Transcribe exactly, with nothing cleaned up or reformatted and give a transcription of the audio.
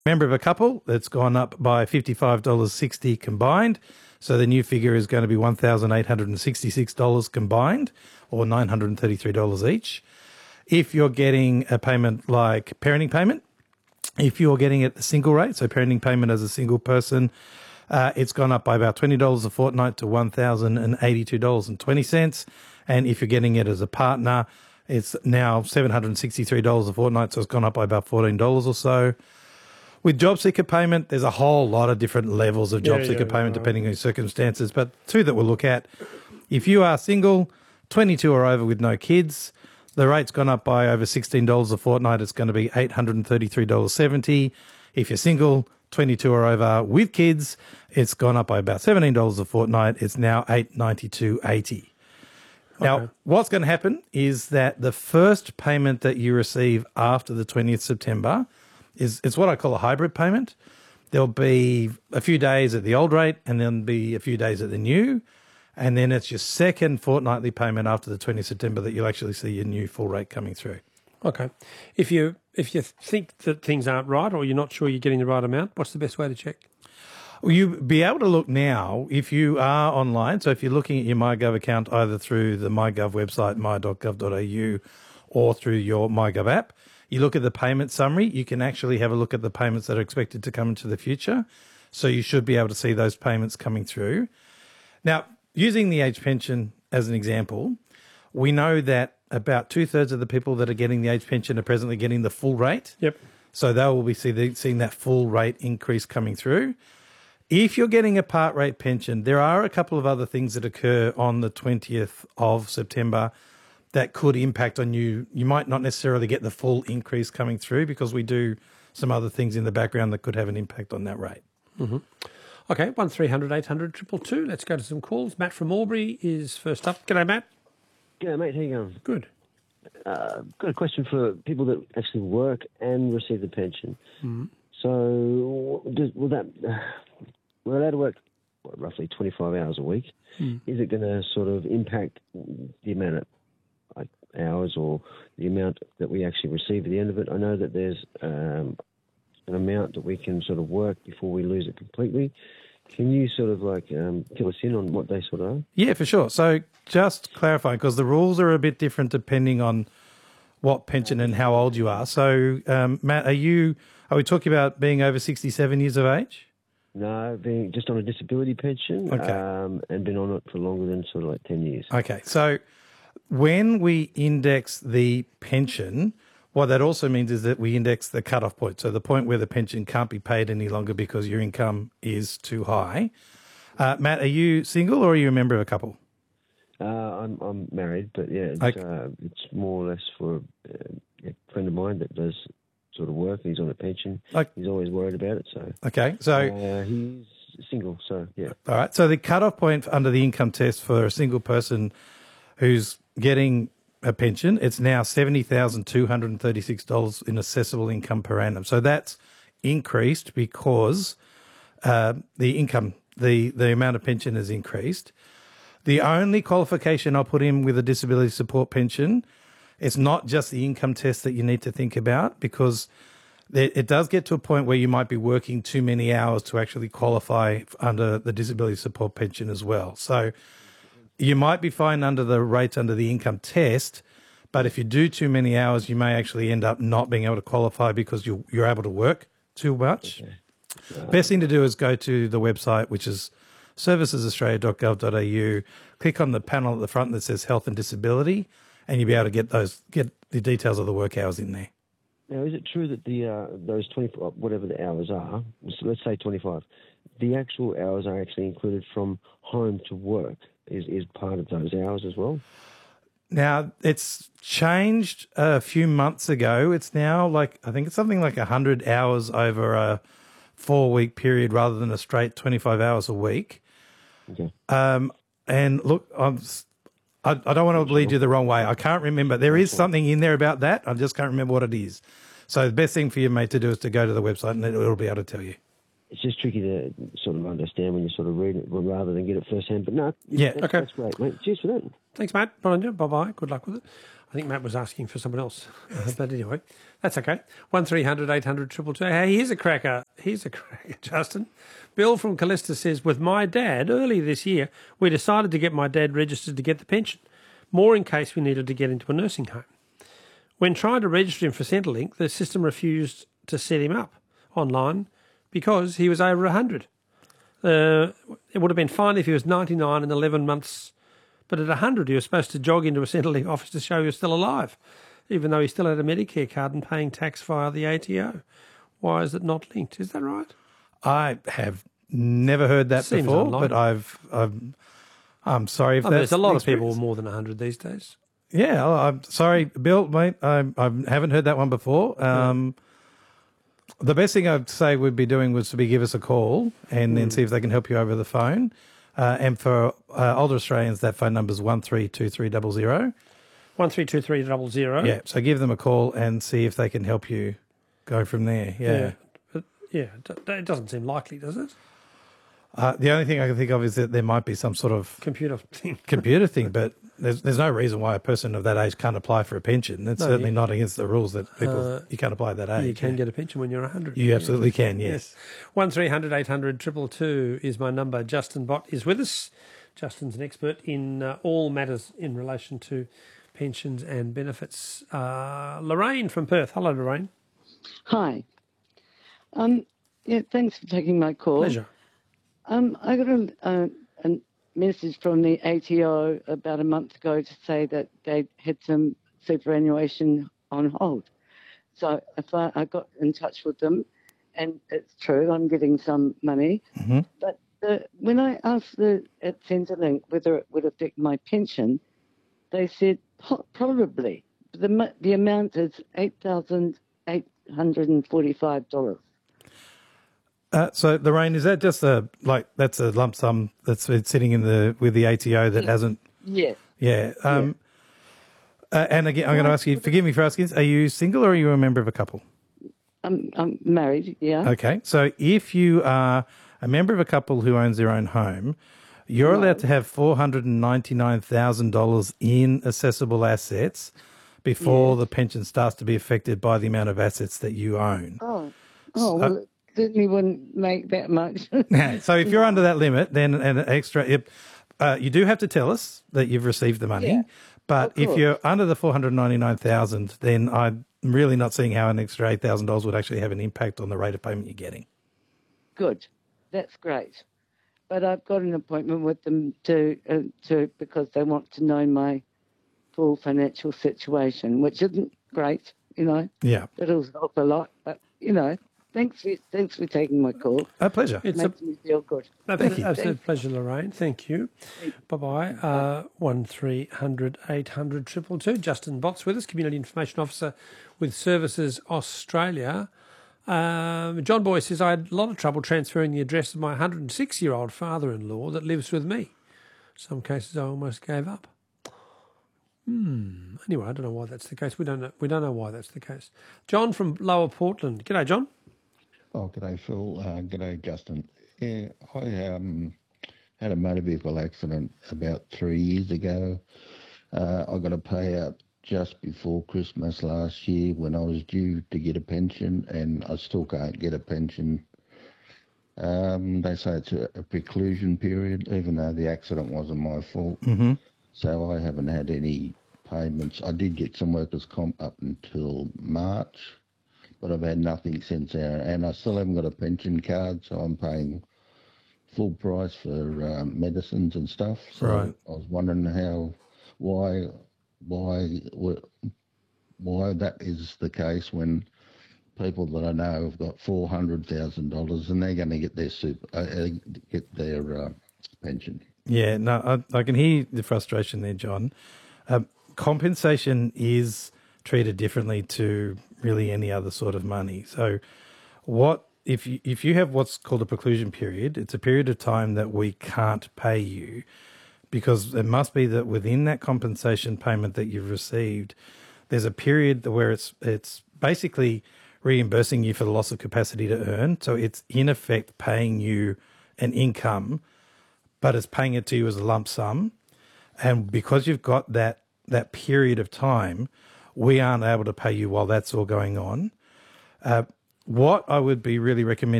Member of a couple, that's gone up by fifty-five dollars sixty combined. So the new figure is going to be one thousand eight hundred sixty-six dollars combined, or nine hundred thirty-three dollars each. If you're getting a payment like parenting payment, if you're getting it the single rate, so parenting payment as a single person, uh, it's gone up by about twenty dollars a fortnight to one thousand eighty-two dollars and twenty cents. And if you're getting it as a partner, it's now seven hundred sixty-three dollars a fortnight, so it's gone up by about fourteen dollars or so. With job seeker payment, there's a whole lot of different levels of job Yeah, seeker yeah, payment yeah. depending on your circumstances, but two that we'll look at. If you are single, twenty-two or over with no kids, the rate's gone up by over sixteen dollars a fortnight. It's going to be eight hundred thirty-three dollars seventy. If you're single, twenty-two or over with kids, it's gone up by about seventeen dollars a fortnight. It's now eight hundred ninety-two dollars eighty. Now, Okay. what's going to happen is that the first payment that you receive after the twentieth of September is it's what I call a hybrid payment. There'll be a few days at the old rate and then be a few days at the new. And then it's your second fortnightly payment after the twentieth of September that you'll actually see your new full rate coming through. Okay. If you if you think that things aren't right or you're not sure you're getting the right amount, what's the best way to check? Well, you'll be able to look now if you are online. So if you're looking at your MyGov account either through the MyGov website, my dot gov dot a u, or through your MyGov app, you look at the payment summary, you can actually have a look at the payments that are expected to come into the future. So you should be able to see those payments coming through. Now, using the age pension as an example, we know that about two-thirds of the people that are getting the age pension are presently getting the full rate. Yep. So they will be see, seeing that full rate increase coming through. If you're getting a part rate pension, there are a couple of other things that occur on the twentieth of September that could impact on you. You might not necessarily get the full increase coming through because we do some other things in the background that could have an impact on that rate. Mm-hmm. Okay, one three hundred eight hundred two two two. Let's go to some calls. Matt from Albury is first up. G'day, Matt. Yeah, mate, how you going? Good. Uh, got a question for people that actually work and receive the pension. Mm-hmm. So, does, will that uh, we're allowed to work what, roughly twenty-five hours a week? Mm. Is it going to sort of impact the amount of like hours or the amount that we actually receive at the end of it? I know that there's um, an amount that we can sort of work before we lose it completely. Can you sort of like um, fill us in on what they sort of are? Yeah, for sure. So just clarifying, because the rules are a bit different depending on what pension and how old you are. So, um, Matt, are you? Are we talking about being over sixty-seven years of age? No, being just on a disability pension, Okay. um, and been on it for longer than sort of like ten years. Okay, so when we index the pension, what that also means is that we index the cutoff point, so the point where the pension can't be paid any longer because your income is too high. Uh, Matt, are you single or are you a member of a couple? Uh, I'm I'm married, but yeah, it's, Okay. uh, it's more or less for uh, a friend of mine that does sort of work. He's on a pension. Okay. He's always worried about it. So Okay, so uh, he's single. So yeah, all right. So the cutoff point under the income test for a single person who's getting a pension, it's now seventy thousand two hundred thirty-six dollars in assessable income per annum. So that's increased because uh, the income, the, the amount of pension has increased. The only qualification I'll put in with a disability support pension, it's not just the income test that you need to think about, because it, it does get to a point where you might be working too many hours to actually qualify under the disability support pension as well. So you might be fine under the rates under the income test, but if you do too many hours, you may actually end up not being able to qualify because you, you're able to work too much. Okay. Best thing to do is go to the website, which is services australia dot gov dot a u, click on the panel at the front that says health and disability, and you'll be able to get those get the details of the work hours in there. Now, is it true that the uh, those twenty whatever the hours are, so let's say twenty-five, the actual hours are actually included from home to work? Is is part of those hours as well? Now, it's changed a few months ago. It's now like, I think it's something like one hundred hours over a four-week period rather than a straight twenty-five hours a week. Okay. Um, and look, I'm, I, I don't want to lead you the wrong way. I can't remember. There is something in there about that. I just can't remember what it is. So the best thing for you, mate, to do is to go to the website and it'll be able to tell you. it's just tricky to sort of understand when you sort of read it rather than get it firsthand. But no, Yeah, that's, okay. that's great, mate. Cheers for that. Thanks, Matt. Well done. Bye-bye. Good luck with it. I think Matt was asking for someone else. But anyway, that's okay. one three hundred eight hundred two two two. Hey, here's a cracker. Here's a cracker, Justin. Bill from Callista says, with my dad, earlier this year, we decided to get my dad registered to get the pension, more in case we needed to get into a nursing home. When trying to register him for Centrelink, the system refused to set him up online because he was over one hundred. Uh, it would have been fine if he was ninety-nine and eleven months, but at one hundred he was supposed to jog into a Centrelink office to show he was still alive, even though he still had a Medicare card and paying tax via the A T O. Why is it not linked? Is that right? I have never heard that Seems before, unlikely. but I've, I've I'm sorry if I mean, that's there's a lot the of people experience. more than one hundred these days. Yeah, oh, I'm sorry, Bill, mate. I, I haven't heard that one before. Um, the best thing I'd say would be doing was to be give us a call and then see if they can help you over the phone. Uh, and for uh, older Australians, that phone number is one three two three zero zero. one three two three zero zero. Yeah, so give them a call and see if they can help you go from there. Yeah. Yeah. But, yeah, it it doesn't seem likely, does it? Uh, the only thing I can think of is that there might be some sort of Computer thing. computer thing, but there's there's no reason why a person of that age can't apply for a pension. It's No, certainly you- not against the rules that people Uh, you can't apply at that age. You can yeah. get a pension when you're one hundred. You absolutely can, yes. one three hundred eight hundred two two two is my number. Justin Bott is with us. Justin's an expert in uh, all matters in relation to pensions and benefits. Uh, Lorraine from Perth. Hello, Lorraine. Hi. Um, yeah, thanks for taking my call. Pleasure. Um, I got a, a, a message from the A T O about a month ago to say that they had some superannuation on hold. So if I, I got in touch with them, and it's true, I'm getting some money. Mhm. But the, when I asked the, at Centrelink whether it would affect my pension, they said po- probably. The, mo- the amount is eight thousand eight hundred forty-five dollars. Uh, so, Lorraine, is that just a like that's a lump sum that's it's sitting in the with the A T O that hasn't? Yes. Yeah. Um, Uh, and again, I'm going to ask you. Forgive me for asking this. Are you single or are you a member of a couple? I'm, I'm married, yeah. Okay. So, if you are a member of a couple who owns their own home, you're allowed to have four hundred and ninety nine thousand dollars in assessable assets before the pension starts to be affected by the amount of assets that you own. Oh, oh well, it certainly wouldn't make that much. So if you're under that limit, then an extra, if, uh, you do have to tell us that you've received the money. Yeah, but of if course. you're under the four hundred ninety-nine thousand dollars, then I'm really not seeing how an extra eight thousand dollars would actually have an impact on the rate of payment you're getting. Good, that's great. But I've got an appointment with them to uh, to because they want to know my full financial situation, which isn't great, you know. Yeah. It'll help a lot, but you know, thanks for thanks for taking my call. A pleasure. It's a Makes me feel good. Absolute, you. absolute pleasure, Lorraine. Thank you. Bye-bye. Uh, one three hundred eight hundred two two two. Justin Bott's with us, Community Information Officer with Services Australia. Um, John Boy says, I had a lot of trouble transferring the address of my one hundred six-year-old father-in-law that lives with me. Some cases I almost gave up. Hmm. Anyway, I don't know why that's the case. We don't know. We don't know why that's the case. John from Lower Portland. G'day, John. Oh, g'day, Phil. Uh, g'day, Justin. Yeah, I um, had a motor vehicle accident about three years ago. Uh, I got a payout just before Christmas last year when I was due to get a pension, and I still can't get a pension. Um, they say it's a, a preclusion period, even though the accident wasn't my fault. Mm-hmm. So I haven't had any payments. I did get some workers' comp up until March, but I've had nothing since then. And I still haven't got a pension card, so I'm paying full price for um, medicines and stuff. So Right. I was wondering how, why, why, why that is the case when people that I know have got four hundred thousand dollars and they're going to get their super, uh, get their uh, pension. Yeah, no, I, I can hear the frustration there, John. Um, compensation is treated differently to really any other sort of money. So, what if you, if you have what's called a preclusion period? It's a period of time that we can't pay you, because it must be that within that compensation payment that you've received, there's a period where it's it's basically reimbursing you for the loss of capacity to earn. So it's in effect paying you an income, but it's paying it to you as a lump sum. And because you've got that that period of time, we aren't able to pay you while that's all going on. Uh, what I would be really recommending